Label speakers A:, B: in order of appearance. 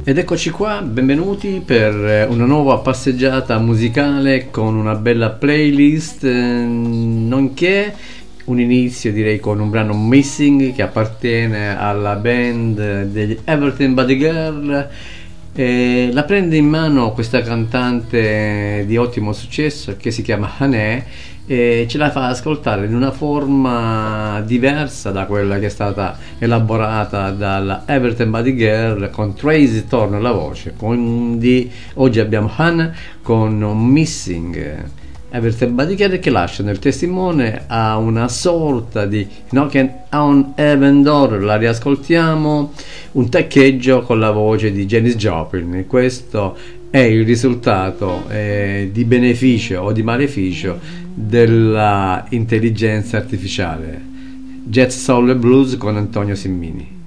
A: Ed eccoci qua, benvenuti per una nuova passeggiata musicale con una bella playlist, nonché un inizio direi con un brano Missing che appartiene alla band degli Everything But The Girl. La prende in mano questa cantante di ottimo successo che si chiama Hané e ce la fa ascoltare in una forma diversa da quella che è stata elaborata dalla Everton Body Girl con Tracy Thorn alla voce. Quindi oggi abbiamo Han con Missing. Everton Body Girl che lascia nel testimone a una sorta di Knockin' on Heaven Door, la riascoltiamo, un teccheggio con la voce di Janis Joplin. Questo è il risultato di beneficio o di maleficio della intelligenza artificiale. Jazz Soul e Blues con Antonio Simmini.